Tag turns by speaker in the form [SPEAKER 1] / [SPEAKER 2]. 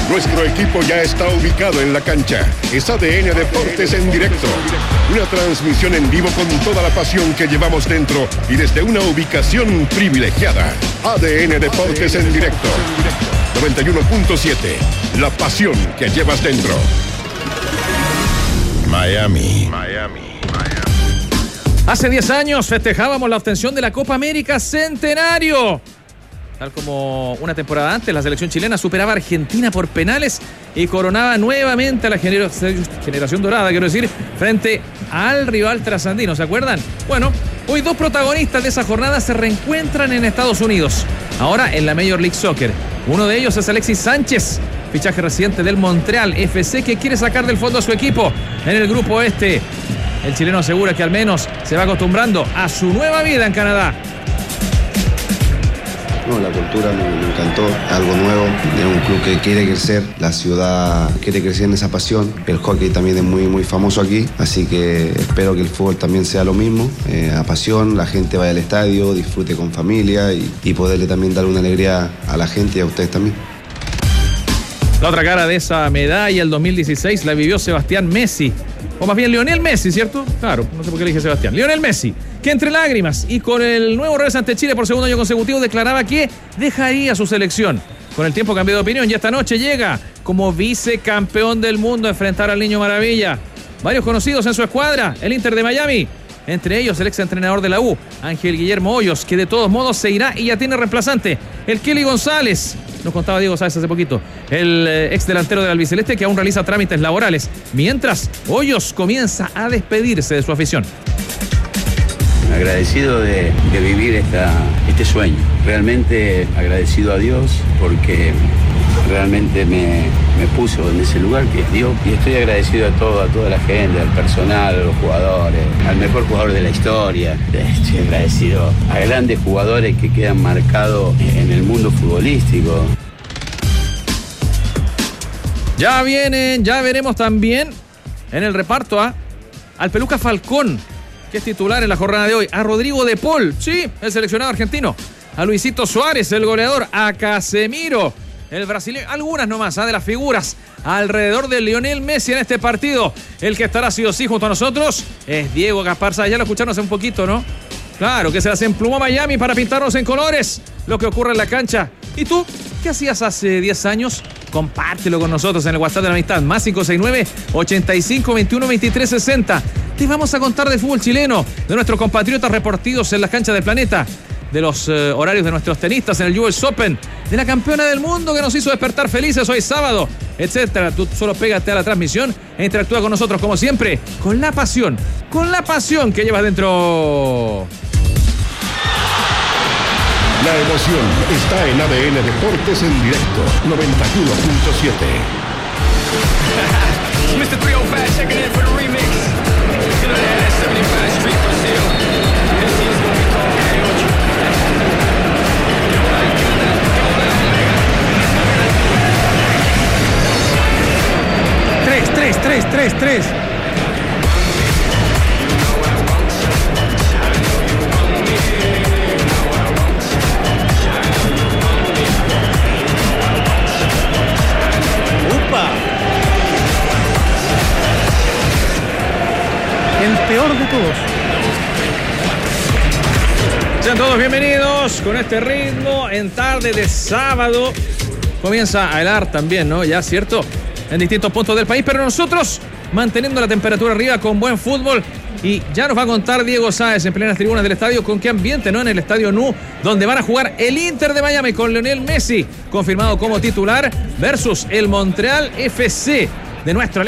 [SPEAKER 1] Nuestro equipo ya está ubicado en la cancha. Es ADN Deportes en directo. Una transmisión en vivo con toda la pasión que llevamos dentro y desde una ubicación privilegiada. ADN Deportes en directo. 91.7. La pasión que llevas dentro. Miami.
[SPEAKER 2] Hace 10 años festejábamos la obtención de la Copa América Centenario. Tal como una temporada antes, la selección chilena superaba a Argentina por penales y coronaba nuevamente a la generación dorada, quiero decir, frente al rival trasandino, ¿se acuerdan? Bueno, hoy dos protagonistas de esa jornada se reencuentran en Estados Unidos, ahora en la Major League Soccer. Uno de ellos es Alexis Sánchez, fichaje reciente del Montreal FC, que quiere sacar del fondo a su equipo en el grupo este. El chileno asegura que al menos se va acostumbrando a su nueva vida en Canadá.
[SPEAKER 3] No, la cultura me encantó, algo nuevo, es un club que quiere crecer, la ciudad quiere crecer en esa pasión, el hockey también es muy famoso aquí, así que espero que el fútbol también sea lo mismo, a pasión, la gente vaya al estadio, disfrute con familia y poderle también dar una alegría a la gente y a ustedes también.
[SPEAKER 2] La otra cara de esa medalla, el 2016, la vivió Sebastián Messi, o más bien Lionel Messi, ¿cierto? Claro, no sé por qué le dije Sebastián. Lionel Messi, que entre lágrimas y con el nuevo revés ante Chile por segundo año consecutivo declaraba que dejaría su selección. Con el tiempo cambió de opinión y esta noche llega como vicecampeón del mundo a enfrentar al Niño Maravilla. Varios conocidos en su escuadra, el Inter de Miami, entre ellos el exentrenador de la U, Ángel Guillermo Hoyos, que de todos modos se irá y ya tiene reemplazante, el Kelly González. Nos contaba Diego Sáez hace poquito, el ex delantero del albiceleste, que aún realiza trámites laborales, mientras Hoyos comienza a despedirse de su afición.
[SPEAKER 4] Agradecido de vivir este sueño, realmente agradecido a Dios porque realmente me puso en ese lugar que es Dios, y estoy agradecido a toda la gente, al personal, a los jugadores, al mejor jugador de la historia. Estoy agradecido a grandes jugadores que quedan marcados en el mundo futbolístico.
[SPEAKER 2] Ya vienen, ya veremos también en el reparto al Peluca Falcón, que es titular en la jornada de hoy, a Rodrigo de Paul, sí, el seleccionado argentino, a Luisito Suárez, el goleador, a Casemiro, el brasileño, algunas nomás de las figuras alrededor de Lionel Messi en este partido. El que estará sí o sí junto a nosotros es Diego Gasparza. Ya lo escucharon hace un poquito, ¿no? Claro, que se las emplumó Miami para pintarnos en colores lo que ocurre en la cancha. ¿Y tú? ¿Qué hacías hace 10 años? Compártelo con nosotros en el WhatsApp de la amistad, más 569-8521-2360. Te vamos a contar de fútbol chileno, de nuestros compatriotas repartidos en las canchas del planeta, de los horarios de nuestros tenistas en el US Open, de la campeona del mundo que nos hizo despertar felices hoy sábado, etcétera. Tú solo pégate a la transmisión e interactúa con nosotros como siempre, con la pasión que llevas dentro.
[SPEAKER 1] La emoción está en ADN Deportes en directo. 91.7.
[SPEAKER 5] Mr. 305 checking in for the remix. You know that 75 Street Brazil. This is gonna be called
[SPEAKER 2] Tres.
[SPEAKER 6] El peor de todos.
[SPEAKER 2] Sean todos bienvenidos con este ritmo en tarde de sábado. Comienza a helar también, ¿no? Ya, ¿cierto? En distintos puntos del país, pero nosotros manteniendo la temperatura arriba con buen fútbol. Y ya nos va a contar Diego Sáez en plenas tribunas del estadio con qué ambiente, ¿no? En el estadio NU, donde van a jugar el Inter de Miami con Lionel Messi confirmado como titular versus el Montreal FC de nuestro